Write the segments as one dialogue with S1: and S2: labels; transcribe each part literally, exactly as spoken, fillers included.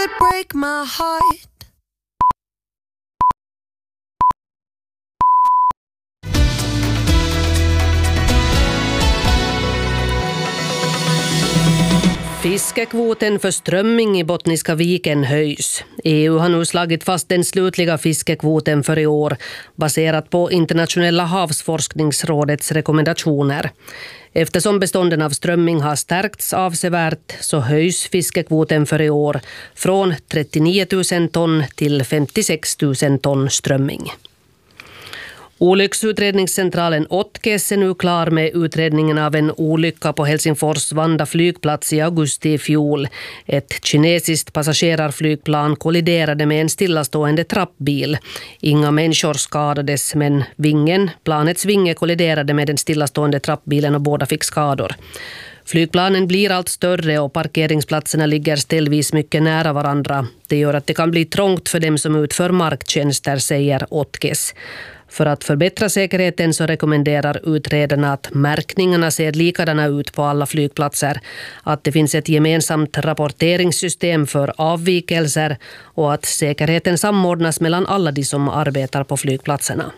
S1: could break my heart.
S2: Fiskekvoten för strömming i Bottniska viken höjs. E U har nu slagit fast den slutliga fiskekvoten för i år baserat på Internationella havsforskningsrådets rekommendationer. Eftersom bestånden av strömming har stärkts avsevärt så höjs fiskekvoten för i år från trettionio tusen ton till femtiosex tusen ton strömming. Olycksutredningscentralen Otkes är nu klar med utredningen av en olycka på Helsingfors Vanda flygplats i augusti i fjol. Ett kinesiskt passagerarflygplan kolliderade med en stillastående trappbil. Inga människor skadades, men vingen, planets vinge kolliderade med den stillastående trappbilen och båda fick skador. Flygplanen blir allt större och parkeringsplatserna ligger ställvis mycket nära varandra. Det gör att det kan bli trångt för dem som utför marktjänster, säger Otkes. För att förbättra säkerheten så rekommenderar utredarna att märkningarna ser likadana ut på alla flygplatser, att det finns ett gemensamt rapporteringssystem för avvikelser och att säkerheten samordnas mellan alla de som arbetar på flygplatserna.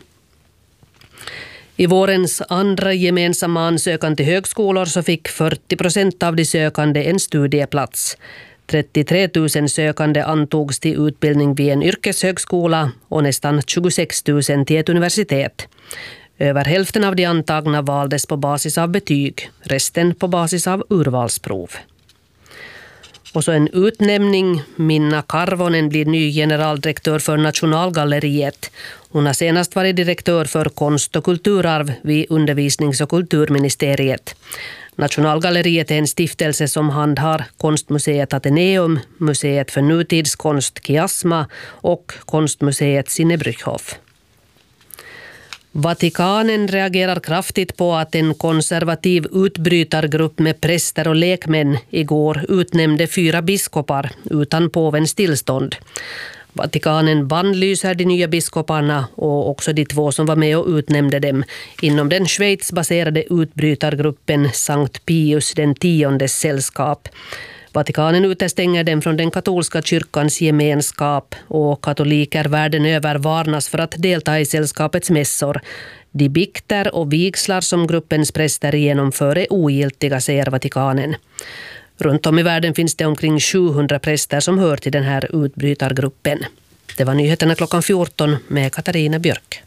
S2: I vårens andra gemensamma ansökan till högskolor så fick fyrtio procent av de sökande en studieplats. trettiotre tusen sökande antogs till utbildning vid en yrkeshögskola och nästan tjugosex tusen till ett universitet. Över hälften av de antagna valdes på basis av betyg, resten på basis av urvalsprov. Och så en utnämning. Minna Karvonen blir ny generaldirektör för Nationalgalleriet. Hon har senast varit direktör för konst- och kulturarv vid undervisnings- och kulturministeriet. Nationalgalleriet är en stiftelse som handhar konstmuseet Atheneum, museet för nutidskonst Kiasma och konstmuseet Sinnebrückhof. Vatikanen reagerar kraftigt på att en konservativ utbrytargrupp med präster och lekmän igår utnämnde fyra biskopar utan påvens tillstånd. Vatikanen bannlyser de nya biskoparna och också de två som var med och utnämnde dem inom den Schweiz-baserade utbrytargruppen Sankt Pius den tiondes sällskap. Vatikanen utestänger dem från den katolska kyrkans gemenskap och katoliker världen över varnas för att delta i sällskapets mässor. De bikter och vigslar som gruppens präster genomför är ogiltiga, säger Vatikanen. Runt om i världen finns det omkring sjuhundra präster som hör till den här utbrytargruppen. Det var nyheterna klockan fjorton med Katarina Björk.